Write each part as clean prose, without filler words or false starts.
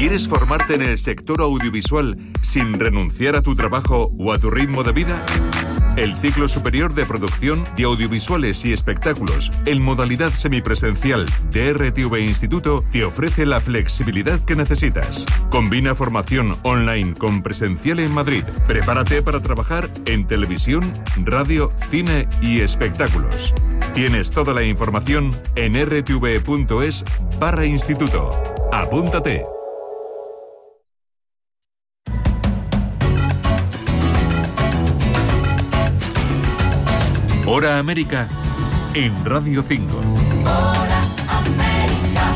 ¿Quieres formarte en el sector audiovisual sin renunciar a tu trabajo o a tu ritmo de vida? El ciclo superior de producción de audiovisuales y espectáculos en modalidad semipresencial de RTV Instituto te ofrece la flexibilidad que necesitas. Combina formación online con presencial en Madrid. Prepárate para trabajar en televisión, radio, cine y espectáculos. Tienes toda la información en rtv.es/instituto. ¡Apúntate! Hora América en Radio 5. Hora América.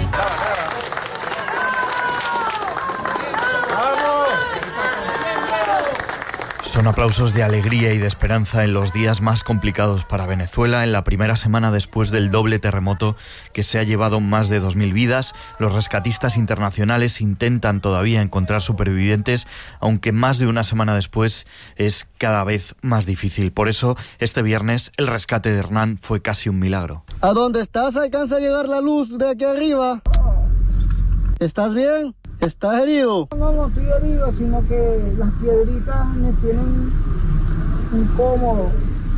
Son aplausos de alegría y de esperanza en los días más complicados para Venezuela. En la primera semana después del doble terremoto que se ha llevado más de 2.000 vidas, los rescatistas internacionales intentan todavía encontrar supervivientes, aunque más de una semana después es cada vez más difícil. Por eso, este viernes, el rescate de Hernán fue casi un milagro. ¿A dónde estás? ¿Alcanza a llegar la luz de aquí arriba? ¿Estás bien? ¿Estás herido? No estoy herido, sino que las piedritas me tienen incómodo.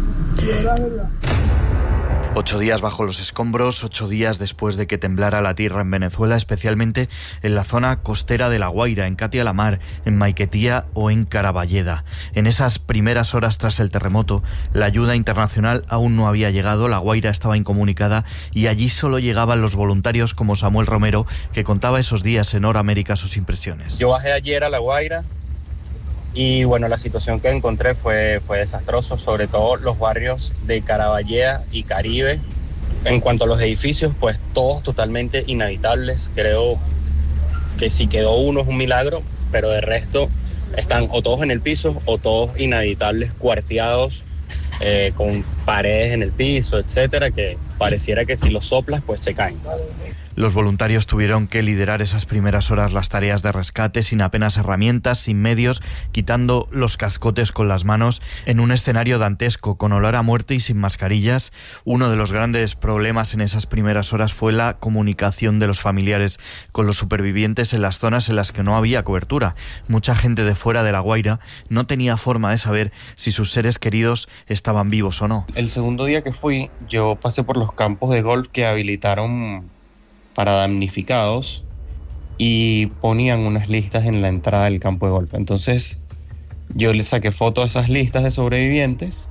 8 días bajo los escombros, 8 días después de que temblara la tierra en Venezuela, especialmente en la zona costera de La Guaira, en Catia la Mar, en Maiquetía o en Caraballeda. En esas primeras horas tras el terremoto, la ayuda internacional aún no había llegado, La Guaira estaba incomunicada y allí solo llegaban los voluntarios como Samuel Romero, que contaba esos días en Hora América sus impresiones. Yo bajé ayer a La Guaira y bueno, la situación que encontré fue desastroso, sobre todo los barrios de Caraballeda y Caribe. En cuanto a los edificios, pues todos totalmente inhabitables. Creo que si quedó uno es un milagro, pero de resto están o todos en el piso o todos inhabitables, cuarteados, con paredes en el piso, etcétera, que pareciera que si los soplas pues se caen. Los voluntarios tuvieron que liderar esas primeras horas las tareas de rescate sin apenas herramientas, sin medios, quitando los cascotes con las manos, en un escenario dantesco, con olor a muerte y sin mascarillas. Uno de los grandes problemas en esas primeras horas fue la comunicación de los familiares con los supervivientes en las zonas en las que no había cobertura. Mucha gente de fuera de La Guaira no tenía forma de saber si sus seres queridos estaban vivos o no. El segundo día que fui, yo pasé por los campos de golf que habilitaron para damnificados y ponían unas listas en la entrada del campo de golf. Entonces yo le saqué fotos a esas listas de sobrevivientes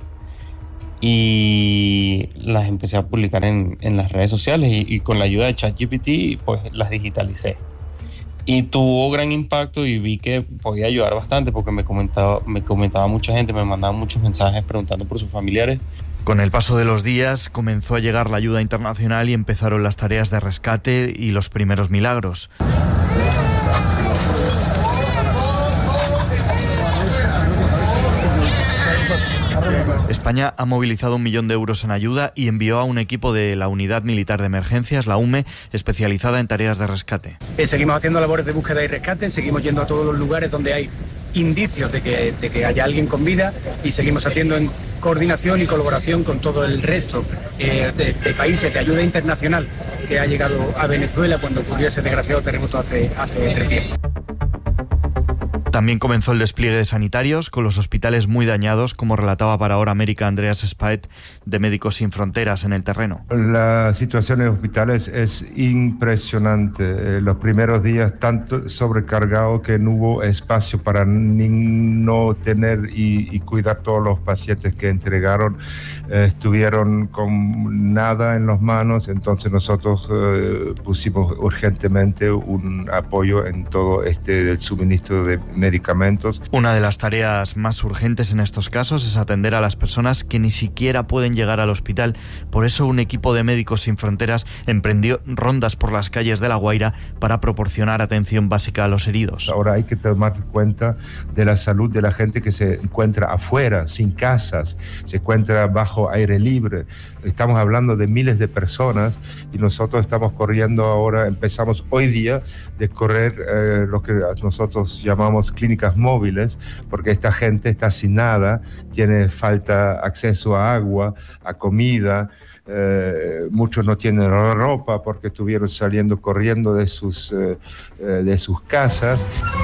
y las empecé a publicar en las redes sociales y con la ayuda de ChatGPT pues las digitalicé. Y tuvo gran impacto y vi que podía ayudar bastante porque me comentaba mucha gente, me mandaba muchos mensajes preguntando por sus familiares. Con el paso de los días comenzó a llegar la ayuda internacional y empezaron las tareas de rescate y los primeros milagros. España ha movilizado 1 millón de euros en ayuda y envió a un equipo de la Unidad Militar de Emergencias, la UME, especializada en tareas de rescate. Seguimos haciendo labores de búsqueda y rescate, seguimos yendo a todos los lugares donde hay indicios de que haya alguien con vida y seguimos haciendo en coordinación y colaboración con todo el resto de países de ayuda internacional que ha llegado a Venezuela cuando ocurrió ese desgraciado terremoto hace 3 días. También comenzó el despliegue de sanitarios, con los hospitales muy dañados, como relataba para Hora América Andreas Spaet, de Médicos Sin Fronteras, en el terreno. La situación en hospitales es impresionante. Los primeros días tanto sobrecargado que no hubo espacio para no tener y cuidar todos los pacientes que entregaron. Estuvieron con nada en las manos, entonces nosotros pusimos urgentemente un apoyo en todo el suministro de medicamentos. Una de las tareas más urgentes en estos casos es atender a las personas que ni siquiera pueden llegar al hospital. Por eso un equipo de Médicos Sin Fronteras emprendió rondas por las calles de La Guaira para proporcionar atención básica a los heridos. Ahora hay que tomar cuenta de la salud de la gente que se encuentra afuera, sin casas, se encuentra bajo aire libre. Estamos hablando de miles de personas y nosotros estamos corriendo ahora, empezamos hoy día de correr lo que nosotros llamamos clínicas móviles, porque esta gente está sin nada, tiene falta acceso a agua, a comida, muchos no tienen ropa porque estuvieron saliendo corriendo de sus casas.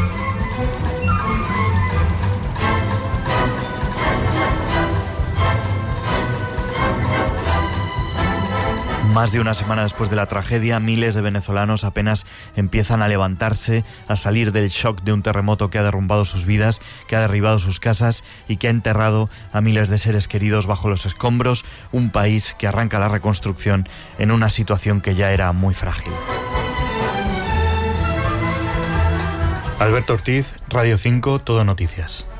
Más de una semana después de la tragedia, miles de venezolanos apenas empiezan a levantarse, a salir del shock de un terremoto que ha derrumbado sus vidas, que ha derribado sus casas y que ha enterrado a miles de seres queridos bajo los escombros, un país que arranca la reconstrucción en una situación que ya era muy frágil. Alberto Ortiz, Radio 5, Todo Noticias.